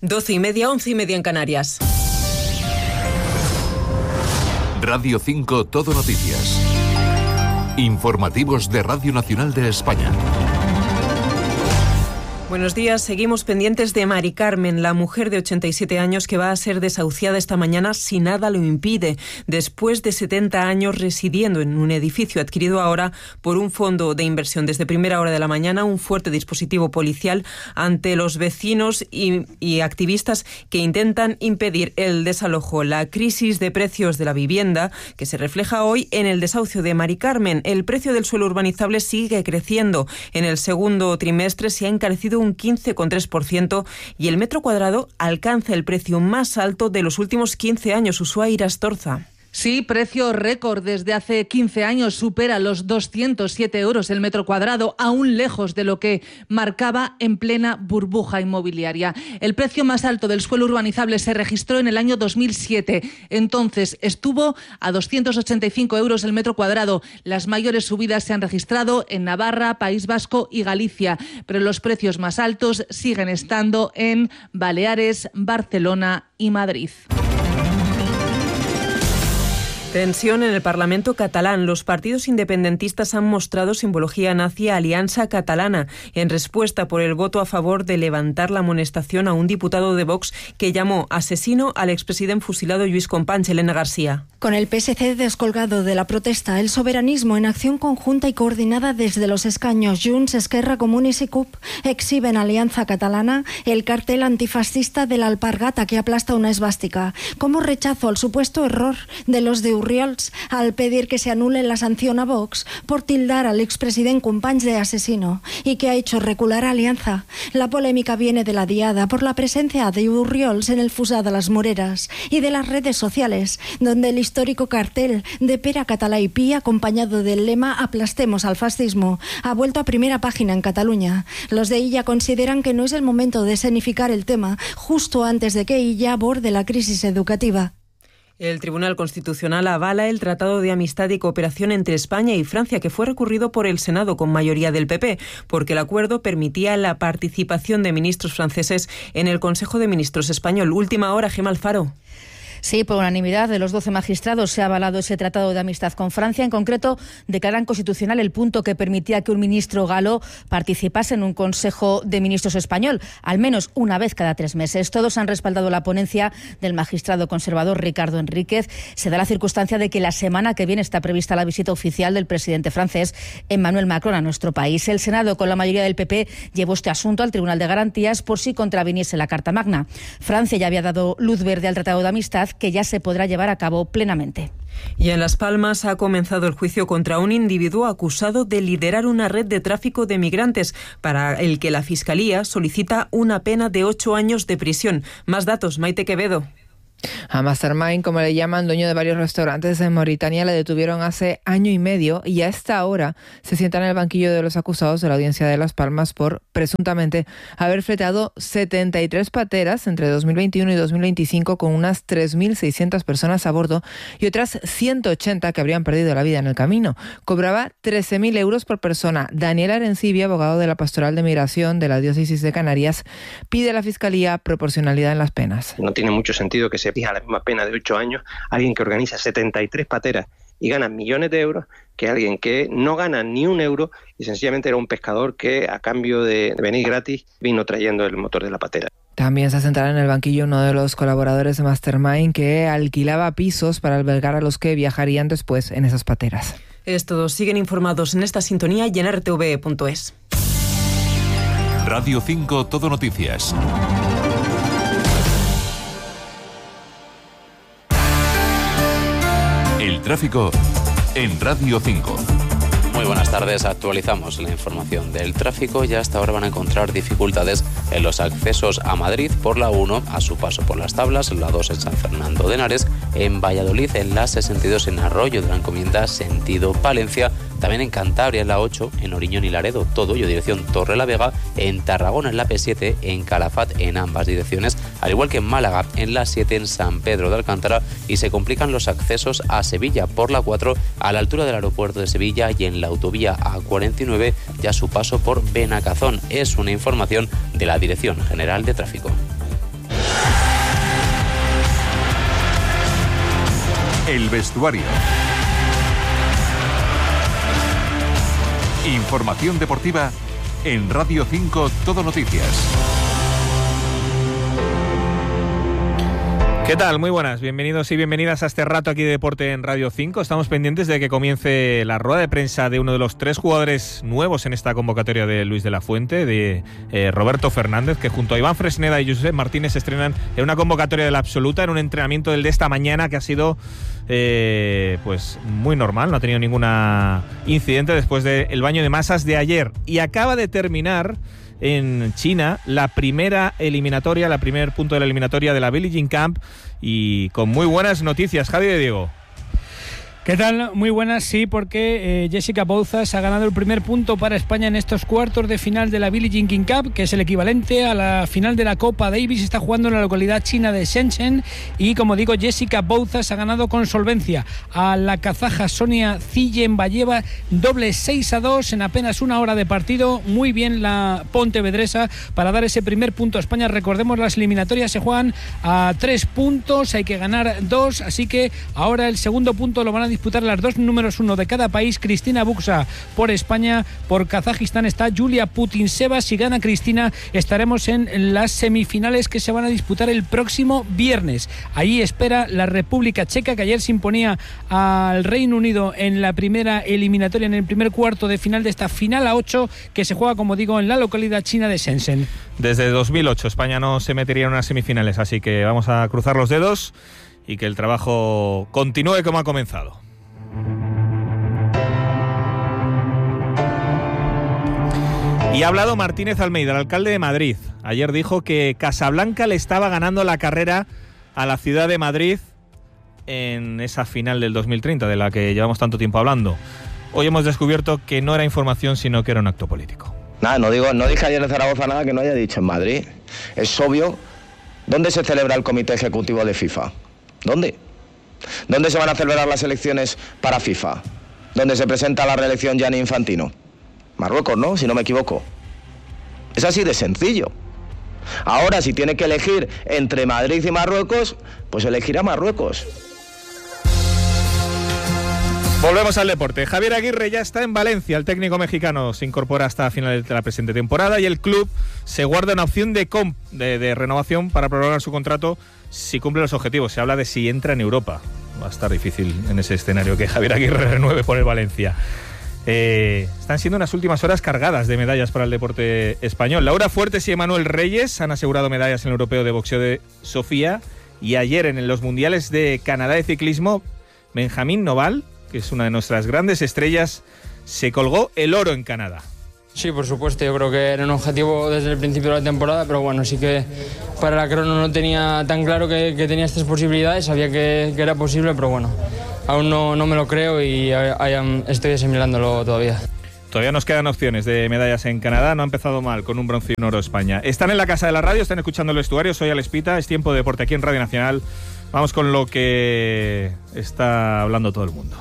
12:30, 11:30 en Canarias. Radio 5 Todo Noticias. Informativos de Radio Nacional de España. Buenos días. Seguimos pendientes de Mari Carmen, la mujer de 87 años que va a ser desahuciada esta mañana si nada lo impide, después de 70 años residiendo en un edificio adquirido ahora por un fondo de inversión. Desde primera hora de la mañana, un fuerte dispositivo policial ante los vecinos y activistas que intentan impedir el desalojo. La crisis de precios de la vivienda, que se refleja hoy en el desahucio de Mari Carmen. El precio del suelo urbanizable sigue creciendo. En el segundo trimestre se ha encarecido un 15,3% y el metro cuadrado alcanza el precio más alto de los últimos 15 años. Ushuaia Irastorza. Sí, precio récord desde hace 15 años, supera los 207 euros el metro cuadrado, aún lejos de lo que marcaba en plena burbuja inmobiliaria. El precio más alto del suelo urbanizable se registró en el año 2007. Entonces estuvo a 285 euros el metro cuadrado. Las mayores subidas se han registrado en Navarra, País Vasco y Galicia, pero los precios más altos siguen estando en Baleares, Barcelona y Madrid. Tensión en el Parlamento catalán. Los partidos independentistas han mostrado simbología nazi a Alianza Catalana en respuesta por el voto a favor de levantar la amonestación a un diputado de Vox que llamó asesino al expresidente fusilado Lluís Companys. Elena García. Con el PSC descolgado de la protesta, el soberanismo en acción conjunta y coordinada desde los escaños Junts, Esquerra, Comuns y CUP exhiben Alianza Catalana el cartel antifascista de la alpargata que aplasta una esvástica, como rechazo al supuesto error de los de Urriols al pedir que se anule la sanción a Vox por tildar al expresidente Companys de asesino y que ha hecho recular a Alianza. La polémica viene de la diada por la presencia de Urriols en el Fusà de las Moreras y de las redes sociales, donde el histórico cartel de Pere Català i Pi, acompañado del lema "Aplastemos al fascismo", ha vuelto a primera página en Cataluña. Los de Illa consideran que no es el momento de escenificar el tema justo antes de que Illa aborde la crisis educativa. El Tribunal Constitucional avala el Tratado de Amistad y Cooperación entre España y Francia, que fue recurrido por el Senado con mayoría del PP, porque el acuerdo permitía la participación de ministros franceses en el Consejo de Ministros español. Última hora, Gemma Alfaro. Sí, por unanimidad de los 12 magistrados se ha avalado ese tratado de amistad con Francia. En concreto, declaran constitucional el punto que permitía que un ministro galo participase en un Consejo de Ministros español, al menos una vez cada 3 meses. Todos han respaldado la ponencia del magistrado conservador Ricardo Enríquez. Se da la circunstancia de que la semana que viene está prevista la visita oficial del presidente francés, Emmanuel Macron, a nuestro país. El Senado, con la mayoría del PP, llevó este asunto al Tribunal de Garantías por si contraviniese la Carta Magna. Francia ya había dado luz verde al tratado de amistad, que ya se podrá llevar a cabo plenamente. Y en Las Palmas ha comenzado el juicio contra un individuo acusado de liderar una red de tráfico de migrantes, para el que la Fiscalía solicita una pena de 8 años de prisión. Más datos, Maite Quevedo. A Mastermind, como le llaman, dueño de varios restaurantes en Mauritania, le detuvieron hace año y medio y a esta hora se sienta en el banquillo de los acusados de la Audiencia de Las Palmas por, presuntamente, haber fletado 73 pateras entre 2021 y 2025 con unas 3.600 personas a bordo y otras 180 que habrían perdido la vida en el camino. Cobraba 13.000 euros por persona. Daniel Arencibia, abogado de la Pastoral de Migración de la Diócesis de Canarias, pide a la Fiscalía proporcionalidad en las penas. No tiene mucho sentido que se fija la misma pena de 8 años a alguien que organiza 73 pateras y gana millones de euros que alguien que no gana ni un euro y sencillamente era un pescador que a cambio de venir gratis vino trayendo el motor de la patera. También se sentará en el banquillo uno de los colaboradores de Mastermind que alquilaba pisos para albergar a los que viajarían después en esas pateras. Es todo. Siguen informados en esta sintonía y en rtv.es. Radio 5 Todo Noticias. El tráfico en Radio 5. Muy buenas tardes, actualizamos la información del tráfico y hasta ahora van a encontrar dificultades en los accesos a Madrid por la 1 a su paso por las Tablas, la 2 en San Fernando de Henares, en Valladolid en la 62 en Arroyo de la Encomienda sentido Palencia, también en Cantabria en la 8, en Oriñón y Laredo, todo ello dirección Torrelavega, en Tarragona en la P7, en Calafat en ambas direcciones, al igual que en Málaga en la 7 en San Pedro de Alcántara y se complican los accesos a Sevilla por la 4 a la altura del aeropuerto de Sevilla y en la autovía A49 ya su paso por Benacazón. Es una información de la Dirección General de Tráfico. El vestuario. Información deportiva en Radio 5 Todo Noticias. ¿Qué tal? Muy buenas, bienvenidos y bienvenidas a este rato aquí de deporte en Radio 5. Estamos pendientes de que comience la rueda de prensa de uno de los 3 jugadores nuevos en esta convocatoria de Luis de la Fuente, de Roberto Fernández, que junto a Iván Fresneda y Josep Martínez se estrenan en una convocatoria de la absoluta, en un entrenamiento del de esta mañana que ha sido pues muy normal, no ha tenido ningún incidente después del baño de masas de ayer. Y acaba de terminar en China la primera eliminatoria, el primer punto de la eliminatoria de la Billie Jean Camp, y con muy buenas noticias. Javi de Diego. ¿Qué tal? Muy buenas, sí, porque Jessica Bouzas ha ganado el primer punto para España en estos cuartos de final de la Billie Jean King Cup, que es el equivalente a la final de la Copa Davis. Está jugando en la localidad china de Shenzhen y, como digo, Jessica Bouzas ha ganado con solvencia a la kazaja Sonia Zillenbayeva, doble 6-2 en apenas una hora de partido. Muy bien la pontevedresa para dar ese primer punto a España. Recordemos, las eliminatorias se juegan a 3 puntos, hay que ganar 2, así que ahora el segundo punto lo van a disputar las 2 números 1 de cada país. Cristina Buxa por España, por Kazajistán está Yulia Putintseva. Si gana Cristina, estaremos en las semifinales que se van a disputar el próximo viernes. Ahí espera la República Checa, que ayer se imponía al Reino Unido en la primera eliminatoria, en el primer cuarto de final de esta final a 8, que se juega, como digo, en la localidad china de Shenzhen. Desde 2008 España no se metería en unas semifinales, así que vamos a cruzar los dedos y que el trabajo continúe como ha comenzado. Y ha hablado Martínez Almeida, el alcalde de Madrid. Ayer dijo que Casablanca le estaba ganando la carrera a la ciudad de Madrid en esa final del 2030, de la que llevamos tanto tiempo hablando. Hoy hemos descubierto que no era información, sino que era un acto político. Nada, no dije ayer en Zaragoza nada que no haya dicho en Madrid. Es obvio. ¿Dónde se celebra el Comité Ejecutivo de FIFA? ¿Dónde? ¿Dónde se van a celebrar las elecciones para FIFA? ¿Dónde se presenta la reelección Gianni Infantino? Marruecos, ¿no? Si no me equivoco. Es así de sencillo. Ahora, si tiene que elegir entre Madrid y Marruecos, pues elegirá Marruecos. Volvemos al deporte. Javier Aguirre ya está en Valencia. El técnico mexicano se incorpora hasta finales de la presente temporada y el club se guarda una opción de renovación para prolongar su contrato si cumple los objetivos. Se habla de si entra en Europa. Va a estar difícil en ese escenario que Javier Aguirre renueve por el Valencia. Están siendo unas últimas horas cargadas de medallas para el deporte español. Laura Fuertes y Emanuel Reyes han asegurado medallas en el Europeo de Boxeo de Sofía, y ayer en los Mundiales de Canadá de Ciclismo, Benjamín Noval, que es una de nuestras grandes estrellas, se colgó el oro en Canadá. Sí, por supuesto, yo creo que era un objetivo desde el principio de la temporada, pero bueno, sí que para la crono no tenía tan claro que tenía estas posibilidades, sabía que era posible, pero bueno, aún no me lo creo y estoy asimilándolo todavía. Todavía nos quedan opciones de medallas en Canadá, no ha empezado mal con un bronce y un oro España. Están en la casa de la radio, están escuchando el vestuario, soy Alex Pita, es tiempo de deporte aquí en Radio Nacional. Vamos con lo que está hablando todo el mundo.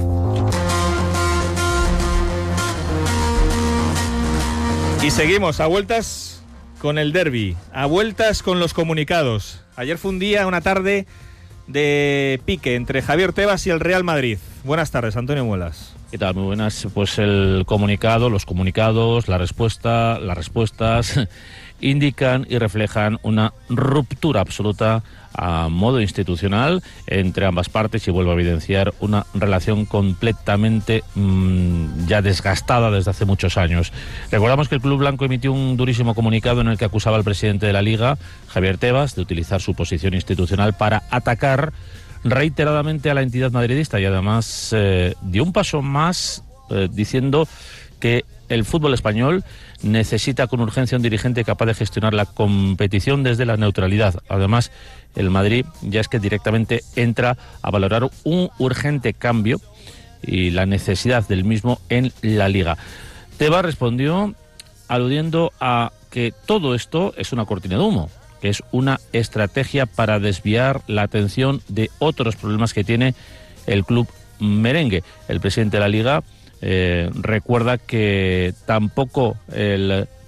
Y seguimos a vueltas con el derbi, a vueltas con los comunicados. Ayer fue una tarde de pique entre Javier Tebas y el Real Madrid. Buenas tardes, Antonio Muelas. ¿Qué tal? Muy buenas. Pues el comunicado, los comunicados, las respuestas indican y reflejan una ruptura absoluta a modo institucional entre ambas partes y vuelvo a evidenciar una relación completamente ya desgastada desde hace muchos años. Recordamos que el Club Blanco emitió un durísimo comunicado en el que acusaba al presidente de la Liga, Javier Tebas, de utilizar su posición institucional para atacar reiteradamente a la entidad madridista y además dio un paso más diciendo que el fútbol español necesita con urgencia un dirigente capaz de gestionar la competición desde la neutralidad. Además, el Madrid ya es que directamente entra a valorar un urgente cambio y la necesidad del mismo en la Liga. Tebas respondió aludiendo a que todo esto es una cortina de humo, que es una estrategia para desviar la atención de otros problemas que tiene el club merengue. El presidente de la Liga recuerda que tampoco el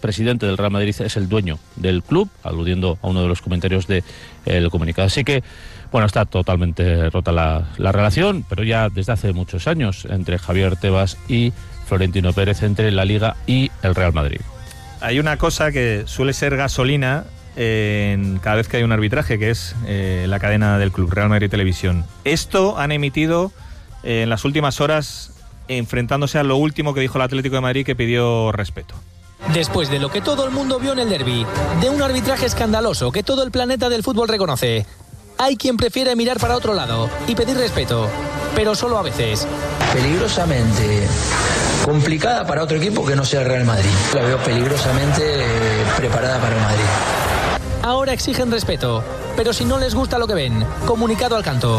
presidente del Real Madrid es el dueño del club, aludiendo a uno de los comentarios del comunicado. Así que, bueno, está totalmente rota la relación, pero ya desde hace muchos años, entre Javier Tebas y Florentino Pérez, entre la Liga y el Real Madrid. Hay una cosa que suele ser gasolina cada vez que hay un arbitraje, que es la cadena del club, Real Madrid Televisión. Esto han emitido en las últimas horas, enfrentándose a lo último que dijo el Atlético de Madrid, que pidió respeto. Después de lo que todo el mundo vio en el derbi, de un arbitraje escandaloso que todo el planeta del fútbol reconoce, hay quien prefiere mirar para otro lado y pedir respeto, pero solo a veces. Peligrosamente complicada para otro equipo que no sea el Real Madrid. La veo peligrosamente preparada para el Madrid. Ahora exigen respeto, pero si no les gusta lo que ven, comunicado al canto.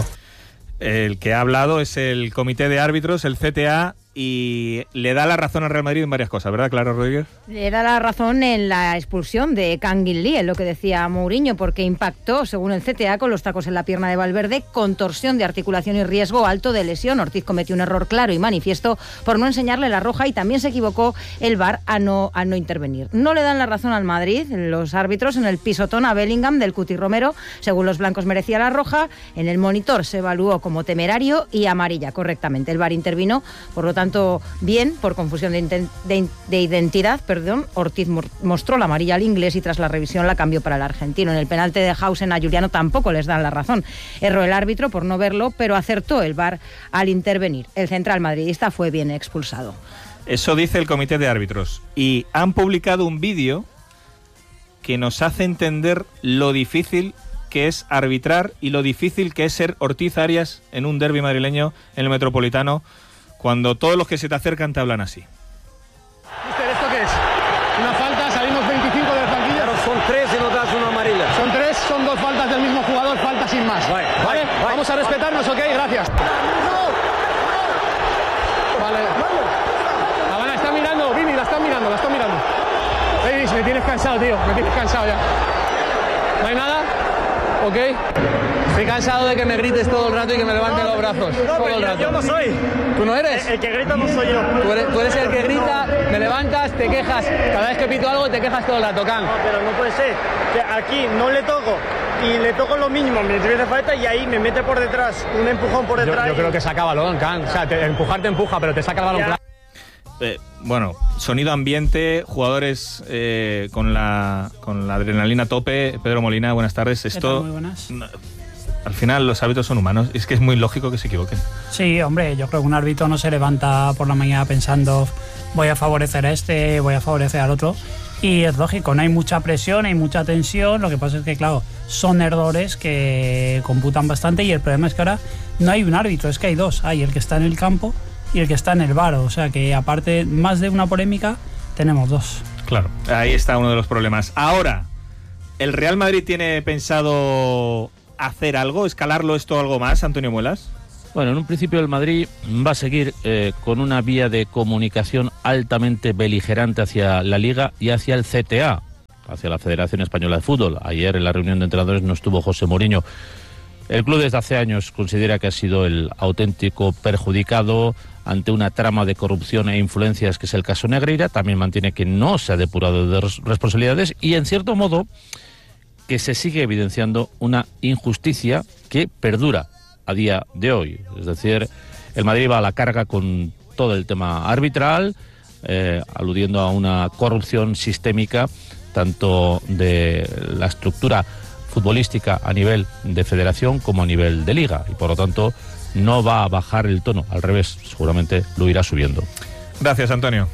El que ha hablado es el comité de árbitros, el CTA, y le da la razón al Real Madrid en varias cosas, ¿verdad, Clara Rodríguez? Le da la razón en la expulsión de Kangin Lee, en lo que decía Mourinho, porque impactó, según el CTA, con los tacos en la pierna de Valverde, contorsión de articulación y riesgo alto de lesión. Ortiz cometió un error claro y manifiesto por no enseñarle la roja, y también se equivocó el VAR al no intervenir. No le dan la razón al Madrid los árbitros en el pisotón a Bellingham del Cuti Romero. Según los blancos merecía la roja, en el monitor se evaluó como temerario y amarilla correctamente. El VAR intervino, por lo tanto, bien, por confusión de identidad, Ortiz mostró la amarilla al inglés y tras la revisión la cambió para el argentino. En el penalti de Hausen a Juliano tampoco les dan la razón. Erró el árbitro por no verlo, pero acertó el VAR al intervenir. El central madridista fue bien expulsado. Eso dice el comité de árbitros. Y han publicado un vídeo que nos hace entender lo difícil que es arbitrar y lo difícil que es ser Ortiz Arias en un derbi madrileño en el Metropolitano, cuando todos los que se te acercan te hablan así. Mister, ¿esto qué es? ¿Una falta? ¿Salimos 25 del banquillo? Claro, son 3 y nos das una amarilla. Son 3, son 2 faltas del mismo jugador, falta sin más. ¿Vale? Vamos a respetarnos, ¿ok? Gracias. Vale. La está mirando, Vini, la está mirando. Davis, me tienes cansado, tío, me tienes cansado ya. ¿No hay nada? ¿Ok? Estoy cansado de que me grites todo el rato y que me levanten los brazos. Todo el rato. Yo no soy. ¿Tú no eres? El que grita no soy yo. Tú eres el que grita, me levantas, te quejas. Cada vez que pito algo te quejas todo el rato, Can. No, pero no puede ser. Que aquí no le toco y le toco lo mínimo, me hace falta y ahí me mete por detrás, un empujón por detrás. Yo creo que saca balón, Can. O sea, empujar te empuja, pero te saca el balón. Bueno, sonido ambiente, jugadores con la adrenalina a tope. Pedro Molina, buenas tardes. Esto, muy buenas. Al final los árbitros son humanos, es que es muy lógico que se equivoquen. Sí, hombre, yo creo que un árbitro no se levanta por la mañana pensando voy a favorecer a este, voy a favorecer al otro. Y es lógico, no hay mucha presión, hay mucha tensión. Lo que pasa es que, claro, son errores que computan bastante, y el problema es que ahora no hay un árbitro, es que hay dos. Hay el que está en el campo y el que está en el VAR, o sea que aparte, más de una polémica, tenemos dos. Claro, ahí está uno de los problemas. Ahora, ¿el Real Madrid tiene pensado hacer algo, escalarlo esto algo más, Antonio Muelas? Bueno, en un principio el Madrid va a seguir con una vía de comunicación altamente beligerante hacia la Liga y hacia el CTA, hacia la Federación Española de Fútbol. Ayer en la reunión de entrenadores no estuvo José Mourinho. El club desde hace años considera que ha sido el auténtico perjudicado ante una trama de corrupción e influencias que es el caso Negreira. También mantiene que no se ha depurado de responsabilidades y, en cierto modo, que se sigue evidenciando una injusticia que perdura a día de hoy. Es decir, el Madrid va a la carga con todo el tema arbitral, aludiendo a una corrupción sistémica tanto de la estructura futbolística a nivel de federación como a nivel de liga, y por lo tanto no va a bajar el tono, al revés, seguramente lo irá subiendo. Gracias, Antonio.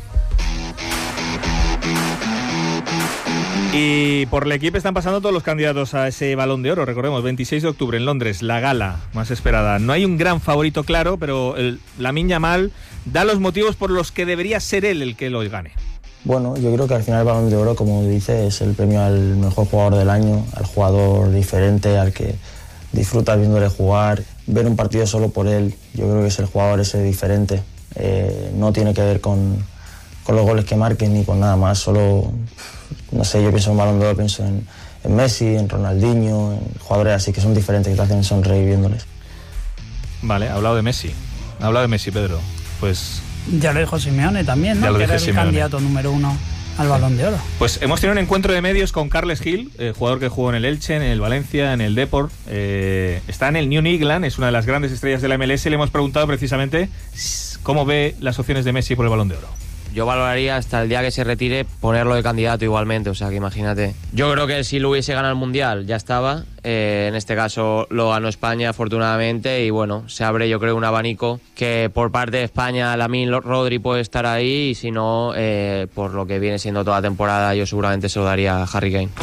Y por el equipo están pasando todos los candidatos a ese Balón de Oro. Recordemos, 26 de octubre en Londres, la gala más esperada. No hay un gran favorito claro, pero Lamine Yamal da los motivos por los que debería ser él el que lo gane. Bueno, yo creo que al final el Balón de Oro, como dice, es el premio al mejor jugador del año, al jugador diferente, al que disfruta viéndole jugar, ver un partido solo por él. Yo creo que es el jugador ese diferente. No tiene que ver con los goles que marquen ni con nada más, solo... No sé, yo pienso en Balón de Oro, pienso en Messi, en Ronaldinho, en jugadores así que son diferentes, que te hacen sonreír viéndoles. Vale, ha hablado de Messi, Pedro. Pues ya lo dijo Simeone también, ¿no? Que era el candidato número 1 al Balón de Oro. Pues hemos tenido un encuentro de medios con Carles Gil, jugador que jugó en el Elche, en el Valencia, en el Depor. Está en el New England, es una de las grandes estrellas de la MLS. Le hemos preguntado precisamente cómo ve las opciones de Messi por el Balón de Oro. Yo valoraría hasta el día que se retire ponerlo de candidato igualmente, o sea que imagínate. Yo creo que si lo hubiese ganado el Mundial ya estaba, en este caso lo ganó España afortunadamente y bueno, se abre yo creo un abanico que por parte de España Lamine Rodri puede estar ahí y si no, por lo que viene siendo toda la temporada yo seguramente se lo daría a Harry Kane.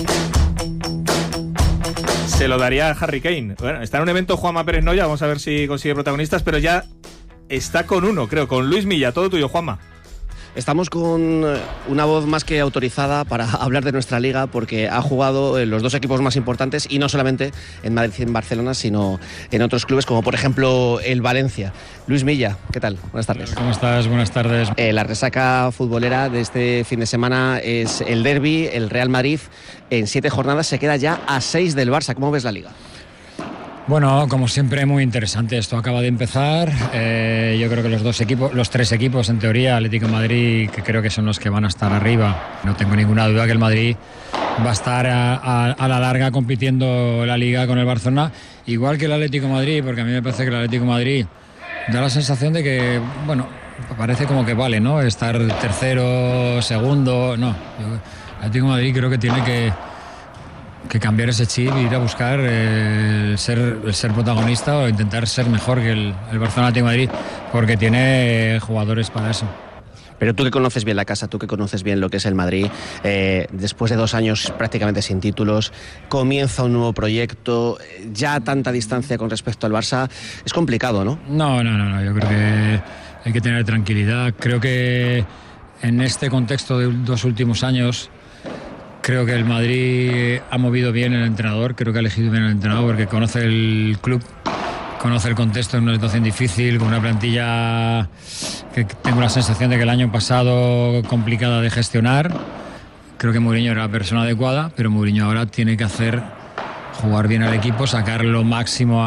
Se lo daría a Harry Kane. Bueno, está en un evento Juanma Pérez Noya, vamos a ver si consigue protagonistas, pero ya está con uno, creo, con Luis Milla. Todo tuyo, Juanma. Estamos con una voz más que autorizada para hablar de nuestra liga porque ha jugado en los dos equipos más importantes y no solamente en Madrid y en Barcelona, sino en otros clubes como por ejemplo el Valencia. Luis Milla, ¿qué tal? Buenas tardes. ¿Cómo estás? Buenas tardes. La resaca futbolera de este fin de semana es el derbi, el Real Madrid. En 7 jornadas se queda ya a 6 del Barça. ¿Cómo ves la liga? Bueno, como siempre, muy interesante. Esto acaba de empezar. Yo creo que los 3 equipos, en teoría, Atlético de Madrid, que creo que son los que van a estar arriba. No tengo ninguna duda que el Madrid va a estar a la larga compitiendo la Liga con el Barcelona, igual que el Atlético de Madrid, porque a mí me parece que el Atlético de Madrid da la sensación de que, bueno, parece como que vale, ¿no? Estar tercero, segundo, no. El Atlético de Madrid creo que tiene que cambiar ese chip e ir a buscar el ser protagonista o intentar ser mejor que el Barcelona Atlético de Madrid, porque tiene jugadores para eso. Pero tú que conoces bien la casa, tú que conoces bien lo que es el Madrid, después de 2 años prácticamente sin títulos, comienza un nuevo proyecto, ya tanta distancia con respecto al Barça, es complicado, ¿no? No, yo creo que hay que tener tranquilidad. Creo que en este contexto de 2 últimos años, creo que el Madrid ha movido bien el entrenador, creo que ha elegido bien el entrenador porque conoce el club, conoce el contexto en una situación difícil, con una plantilla que tengo la sensación de que el año pasado complicada de gestionar. Creo que Mourinho era la persona adecuada, pero Mourinho ahora tiene que hacer jugar bien al equipo, sacar lo máximo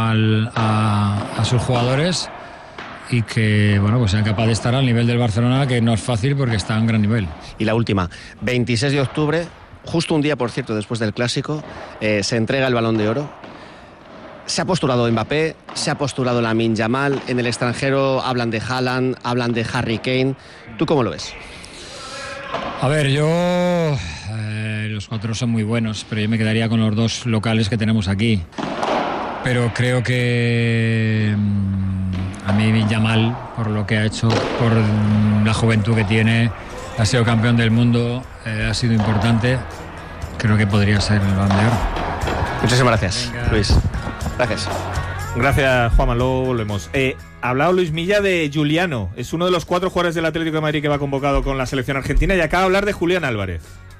a sus jugadores y que bueno, pues sean capaces de estar al nivel del Barcelona, que no es fácil porque está a un gran nivel. Y la última, 26 de octubre, justo un día, por cierto, después del Clásico, se entrega el Balón de Oro. Se ha postulado Mbappé, se ha postulado Lamine Yamal. En el extranjero hablan de Haaland, hablan de Harry Kane. ¿Tú cómo lo ves? A ver, los 4 son muy buenos, pero yo me quedaría con los 2 locales que tenemos aquí. Pero creo que a mí Yamal, por lo que ha hecho, por la juventud que tiene, ha sido campeón del mundo, ha sido importante. Creo que podría ser el Balón de Oro. Muchísimas gracias. Venga. Luis. Gracias. Gracias, Juanma. Luego volvemos. Ha hablado Luis Milla de Juliano. Es uno de los 4 jugadores del Atlético de Madrid que va convocado con la selección argentina y acaba de hablar de Julián Álvarez.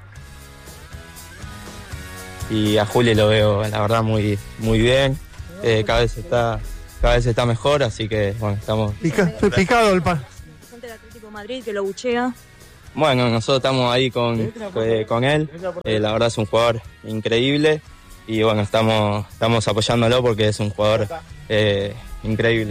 Y a Juli lo veo, la verdad, muy bien. Cada vez está mejor, así que bueno, estamos... Picado el pan. Del Atlético de Madrid, que lo buchea. Bueno, nosotros estamos ahí con él. La verdad es un jugador increíble y bueno, estamos apoyándolo porque es un jugador increíble.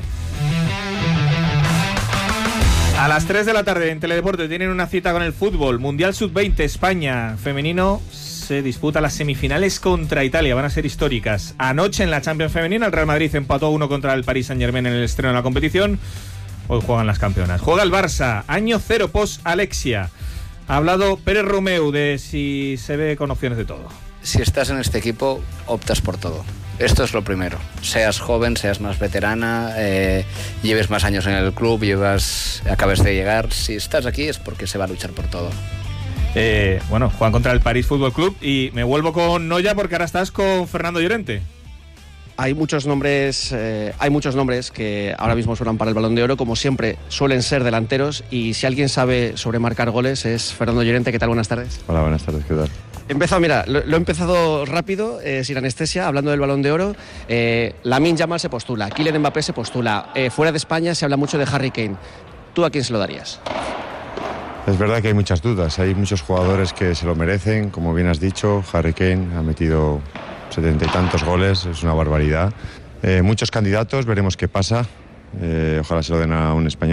A las 3 de la tarde en Teledeporte tienen una cita con el fútbol. Mundial Sub-20 España femenino se disputa las semifinales contra Italia, van a ser históricas. Anoche en la Champions femenina el Real Madrid empató 1 contra el Paris Saint-Germain en el estreno de la competición. Hoy juegan las campeonas. Juega el Barça, año 0 post Alexia. Ha hablado Pérez Romeu de si se ve con opciones de todo. Si estás en este equipo, optas por todo. Esto es lo primero. Seas joven, seas más veterana, lleves más años en el club, acabes de llegar. Si estás aquí es porque se va a luchar por todo. Bueno, juegan contra el París Fútbol Club y me vuelvo con Noya porque ahora estás con Fernando Llorente. Hay muchos nombres que ahora mismo suenan para el Balón de Oro, como siempre suelen ser delanteros, y si alguien sabe sobre marcar goles es Fernando Llorente. ¿Qué tal? Buenas tardes. Hola, buenas tardes, ¿qué tal? Lo he empezado rápido, sin anestesia, hablando del Balón de Oro. Lamine Yamal se postula, Kylian Mbappé se postula, fuera de España se habla mucho de Harry Kane. ¿Tú a quién se lo darías? Es verdad que hay muchas dudas, hay muchos jugadores que se lo merecen, como bien has dicho. Harry Kane ha metido 70 y tantos goles, es una barbaridad. Muchos candidatos, veremos qué pasa. Ojalá se lo den a un español.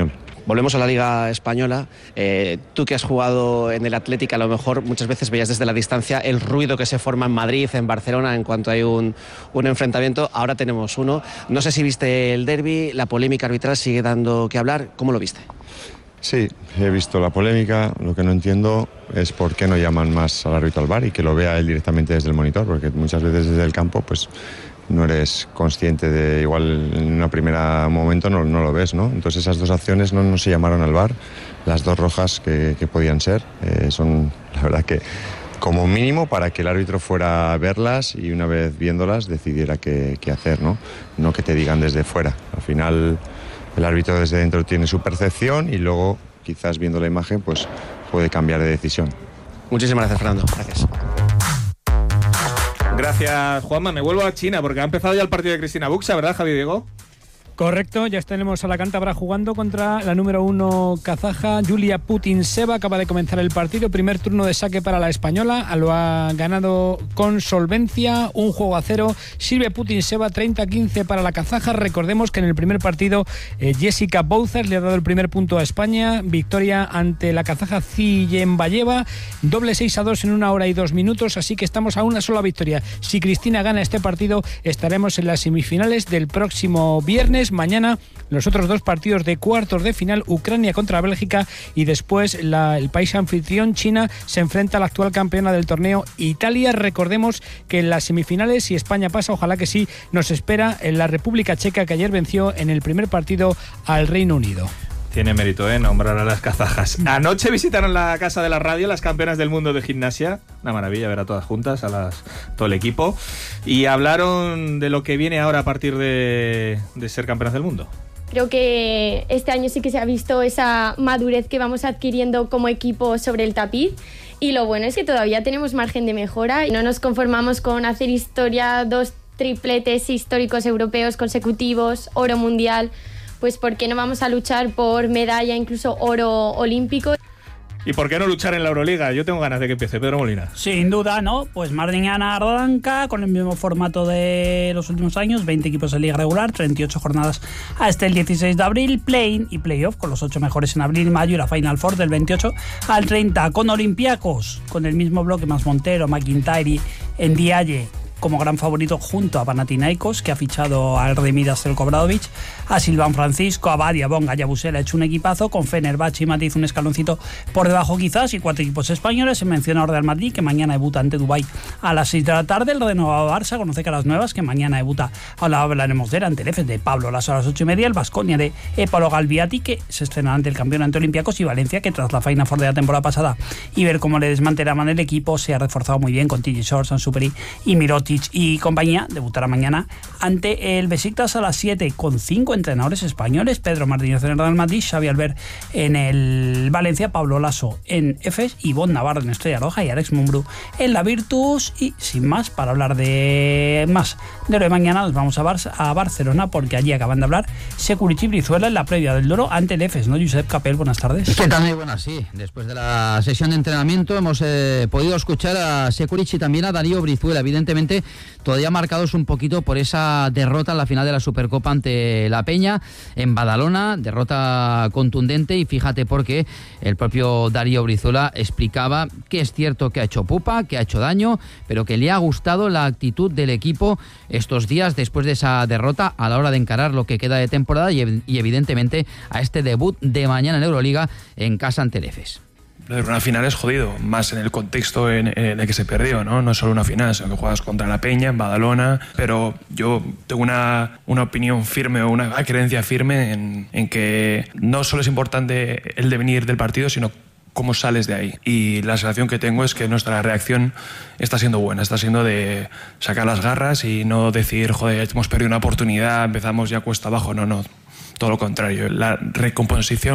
Volvemos a la Liga Española. Tú que has jugado en el Athletic, a lo mejor muchas veces veías desde la distancia el ruido que se forma en Madrid, en Barcelona, en cuanto hay un enfrentamiento. Ahora tenemos uno. No sé si viste el derbi, la polémica arbitral sigue dando que hablar. ¿Cómo lo viste? Sí, he visto la polémica. Lo que no entiendo es por qué no llaman más al árbitro al VAR y que lo vea él directamente desde el monitor, porque muchas veces desde el campo pues no eres consciente de, igual en un primer momento no lo ves, ¿no? Entonces esas dos acciones no se llamaron al VAR, las dos rojas que podían ser, son la verdad que como mínimo para que el árbitro fuera a verlas y una vez viéndolas decidiera qué hacer, ¿no? No que te digan desde fuera. Al final el árbitro desde dentro tiene su percepción y luego quizás viendo la imagen pues puede cambiar de decisión. Muchísimas gracias, Fernando. Gracias. Gracias, Juanma. Me vuelvo a China porque ha empezado ya el partido de Cristina Buxa, ¿verdad, Javi Diego? Correcto, ya tenemos a la cántabra jugando contra la número 1 kazaja, Yulia Putintseva. Acaba de comenzar el partido, primer turno de saque para la española, lo ha ganado con solvencia, 1-0. Sirve Putintseva, 30-15 para la kazaja. Recordemos que en el primer partido Jessica Bouzas le ha dado el primer punto a España, victoria ante la kazaja Ziyembayeva, doble 6-2 en 1 hora y 2 minutos, así que estamos a una sola victoria. Si Cristina gana este partido, estaremos en las semifinales del próximo viernes. Mañana los otros dos partidos de cuartos de final, Ucrania contra Bélgica, y después el país anfitrión, China, se enfrenta a la actual campeona del torneo, Italia. Recordemos que en las semifinales, si España pasa, ojalá que sí, nos espera en la República Checa, que ayer venció en el primer partido al Reino Unido. Tiene mérito, nombrar a las kazajas. Anoche visitaron la Casa de la Radio las campeonas del mundo de gimnasia. Una maravilla ver a todas juntas, todo el equipo. Y hablaron de lo que viene ahora a partir de ser campeonas del mundo. Creo que este año sí que se ha visto esa madurez que vamos adquiriendo como equipo sobre el tapiz. Y lo bueno es que todavía tenemos margen de mejora y no nos conformamos con hacer historia, 2 tripletes históricos europeos consecutivos, oro mundial. Pues ¿por qué no vamos a luchar por medalla, incluso oro olímpico? ¿Y por qué no luchar en la Euroliga? Yo tengo ganas de que empiece. Pedro Molina. Sin duda, ¿no? Pues mañana arranca con el mismo formato de los últimos años, 20 equipos de liga regular, 38 jornadas hasta el 16 de abril, play-in y play-off con los 8 mejores en abril y mayo y la Final Four del 28 al 30, con Olympiacos, con el mismo bloque más Montero, McIntyre y Ndiaye como gran favorito junto a Panathinaikos, que ha fichado al Remidas del Obradovic, a Silvan Francisco, a Badia, Bonga y a Busel. Ha hecho un equipazo con Fenerbahce y Matiz un escaloncito por debajo quizás, y 4 equipos españoles. Se menciona Real Madrid, que mañana debuta ante Dubái a las 6 de la tarde. El renovado Barça conoce caras nuevas, que mañana debuta, ahora hablaremos de él, ante el Efes de Pablo Laso a las 8:30. El Baskonia de Epalo Galviati, que se estrena ante el campeón ante Olympiacos, y Valencia, que tras la Final Four de la temporada pasada y ver cómo le desmantelaban el equipo, se ha reforzado muy bien con TJ Shorts, Ansuperi y Mirotic y compañía. Debutará mañana ante el Besiktas a las 7 con 5 entrenadores españoles: Pedro Martínez en el Real Madrid, Xavi Albert en el Valencia, Pablo Laso en Efes, Ivonne Navarro en Estrella Roja y Alex Mumbrú en la Virtus. Y sin más, para hablar de más de lo de mañana, nos vamos a Barcelona, porque allí acaban de hablar Securichi y Brizuela en la previa del Duero ante el Efes, ¿no? Josep Capel, buenas tardes. ¿Qué tal? Muy buenas, sí. Después de la sesión de entrenamiento hemos podido escuchar a Securichi y también a Darío Brizuela, evidentemente todavía marcados un poquito por esa derrota en la final de la Supercopa ante la Peña en Badalona, derrota contundente. Y fíjate, porque el propio Darío Brizuela explicaba que es cierto que ha hecho pupa, que ha hecho daño, pero que le ha gustado la actitud del equipo estos días después de esa derrota a la hora de encarar lo que queda de temporada y evidentemente a este debut de mañana en Euroliga en casa ante el Efes. Una final es jodido, más en el contexto en el que se perdió, ¿no? No es solo una final, sino que juegas contra la Peña, en Badalona, pero yo tengo una opinión firme o una creencia firme en que no solo es importante el devenir del partido, sino cómo sales de ahí. Y la sensación que tengo es que nuestra reacción está siendo buena, está siendo de sacar las garras y no decir, joder, hemos perdido una oportunidad, empezamos ya cuesta abajo. No, todo lo contrario. La recomposición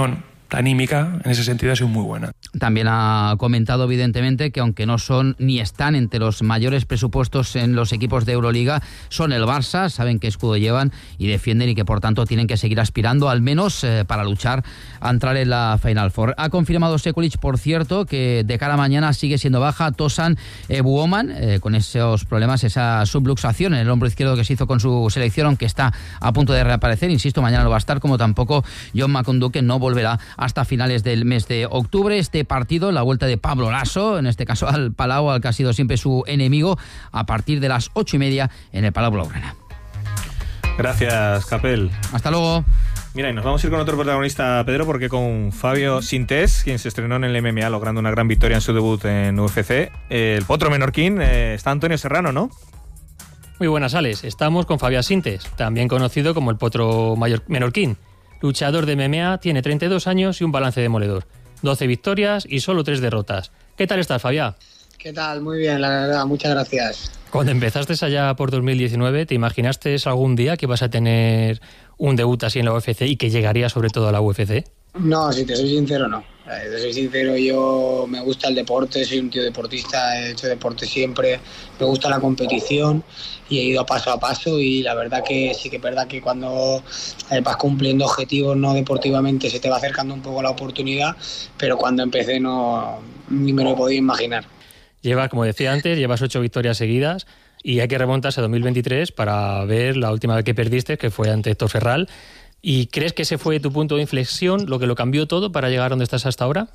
anímica en ese sentido ha sido muy buena. También ha comentado evidentemente que aunque no son ni están entre los mayores presupuestos en los equipos de Euroliga, son el Barça, saben qué escudo llevan y defienden y que por tanto tienen que seguir aspirando al menos para luchar a entrar en la Final Four. Ha confirmado Sekulic, por cierto, que de cara a mañana sigue siendo baja Tosan Buoman, con esos problemas, esa subluxación en el hombro izquierdo que se hizo con su selección, aunque está a punto de reaparecer. Insisto, mañana no va a estar, como tampoco John McConduke, que no volverá hasta finales del mes de octubre. Este partido, la vuelta de Pablo Laso, en este caso al Palau, al que ha sido siempre su enemigo, a partir de las 8:30 en el Palau Blaugrana. Gracias, Capel. Hasta luego. Mira, y nos vamos a ir con otro protagonista, Pedro, porque con Fabio Sintés, quien se estrenó en el MMA logrando una gran victoria en su debut en UFC, el potro menorquín, está Antonio Serrano, ¿no? Muy buenas, Alex. Estamos con Fabio Sintés, también conocido como el potro menorquín. Luchador de MMA, tiene 32 años y un balance demoledor. 12 victorias y solo 3 derrotas. ¿Qué tal estás, Fabián? ¿Qué tal? Muy bien, la verdad, muchas gracias. Cuando empezaste allá por 2019, ¿te imaginaste algún día que ibas a tener un debut así en la UFC y que llegaría sobre todo a la UFC? No, si te soy sincero, no. Te soy sincero, yo me gusta el deporte, soy un tío deportista, he hecho deporte siempre, me gusta la competición y he ido paso a paso, y la verdad que sí que es verdad que cuando vas cumpliendo objetivos no deportivamente se te va acercando un poco la oportunidad, pero cuando empecé no ni me lo podía imaginar. Como decía antes, llevas 8 victorias seguidas y hay que remontarse a 2023 para ver la última vez que perdiste, que fue ante Héctor Ferral. ¿Y crees que ese fue tu punto de inflexión, lo que lo cambió todo para llegar donde estás hasta ahora?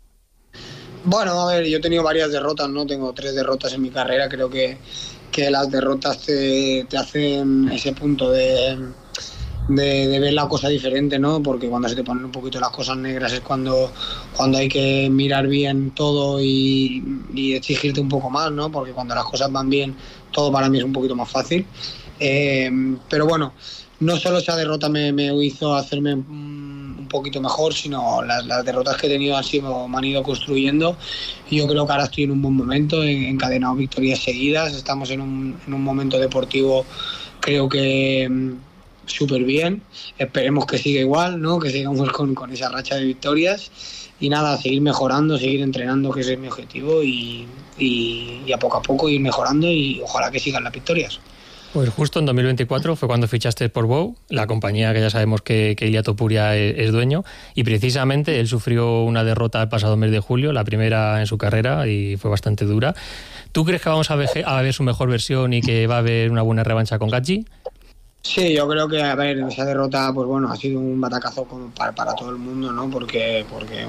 Bueno, a ver, yo he tenido varias derrotas, ¿no? Tengo 3 derrotas en mi carrera. Creo que las derrotas te hacen ese punto de ver la cosa diferente, ¿no? Porque cuando se te ponen un poquito las cosas negras es cuando hay que mirar bien todo y exigirte un poco más, ¿no? Porque cuando las cosas van bien, todo para mí es un poquito más fácil. Pero bueno, no solo esa derrota me hizo hacerme un poquito mejor, sino las derrotas que he tenido me han ido construyendo, y yo creo que ahora estoy en un buen momento, he encadenado victorias seguidas, estamos en un momento deportivo, creo que súper bien, esperemos que siga igual, ¿no? Que sigamos con esa racha de victorias, y nada, seguir mejorando, seguir entrenando, que ese es mi objetivo, y a poco ir mejorando, y ojalá que sigan las victorias. Pues justo en 2024 fue cuando fichaste por Bow, la compañía que ya sabemos que Ilia Topuria es dueño, y precisamente él sufrió una derrota el pasado mes de julio, la primera en su carrera, y fue bastante dura. ¿Tú crees que vamos a ver su mejor versión y que va a haber una buena revancha con Gaethje? Sí, yo creo que, a ver, esa derrota, pues bueno, ha sido un batacazo para todo el mundo, ¿no? Porque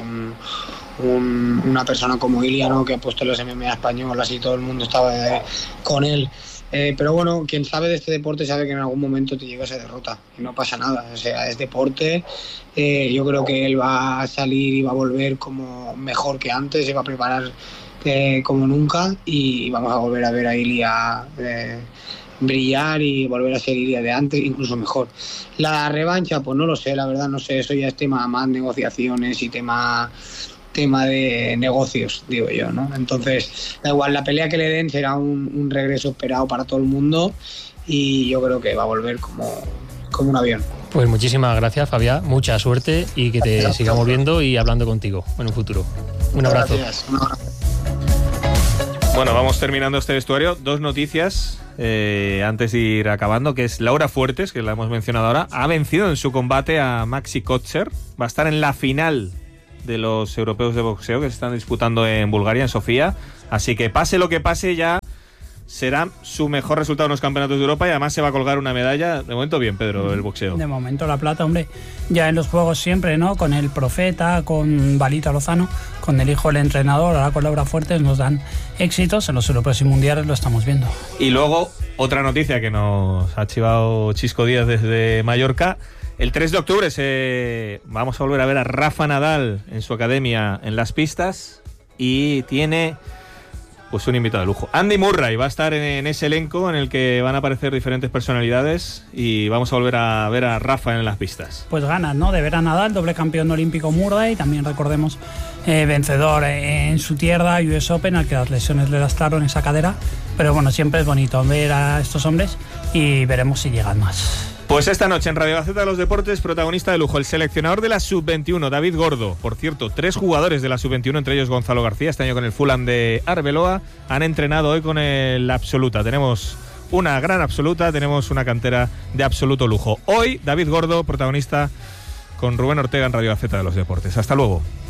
una persona como Ilia, ¿no? Que ha puesto los MMA español, así todo el mundo estaba con él. Pero bueno, quien sabe de este deporte sabe que en algún momento te llega esa derrota y no pasa nada, o sea, es deporte. Yo creo que él va a salir y va a volver como mejor que antes, se va a preparar como nunca, y vamos a volver a ver a Ilia brillar y volver a ser Ilia de antes, incluso mejor. La revancha, pues no lo sé, la verdad no sé, eso ya es tema más negociaciones y tema de negocios, digo yo, ¿no? Entonces, da igual, la pelea que le den será un regreso esperado para todo el mundo, y yo creo que va a volver como un avión. Pues muchísimas gracias, Fabián, mucha suerte y que te sigamos viendo y hablando contigo en un futuro. Un abrazo. Gracias, un abrazo. Bueno, vamos terminando este vestuario. 2 noticias antes de ir acabando, que es Laura Fuertes, que la hemos mencionado ahora, ha vencido en su combate a Maxi Kotzer, va a estar en la final de los europeos de boxeo que se están disputando en Bulgaria, en Sofía, así que pase lo que pase, ya será su mejor resultado en los campeonatos de Europa, y además se va a colgar una medalla. De momento bien, Pedro, el boxeo. De momento la plata, hombre, ya en los juegos siempre, ¿no? Con el Profeta, con Balita Lozano, con el hijo del entrenador, ahora con Laura Fuertes nos dan éxitos en los europeos y mundiales, lo estamos viendo. Y luego otra noticia que nos ha chivado Chisco Díaz desde Mallorca. El 3 de octubre vamos a volver a ver a Rafa Nadal en su academia en las pistas, y tiene pues un invitado de lujo. Andy Murray va a estar en ese elenco en el que van a aparecer diferentes personalidades, y vamos a volver a ver a Rafa en las pistas. Pues ganas, ¿no? De ver a Nadal, doble campeón olímpico Murray, también recordemos vencedor en su tierra, US Open, al que las lesiones le lastraron esa cadera, pero bueno, siempre es bonito ver a estos hombres y veremos si llegan más. Pues esta noche en Radio Gaceta de los Deportes, protagonista de lujo, el seleccionador de la Sub-21, David Gordo. Por cierto, 3 jugadores de la Sub-21, entre ellos Gonzalo García, este año con el Fulham de Arbeloa, han entrenado hoy con el Absoluta. Tenemos una gran Absoluta, tenemos una cantera de absoluto lujo. Hoy, David Gordo, protagonista con Rubén Ortega en Radio Gaceta de los Deportes. Hasta luego.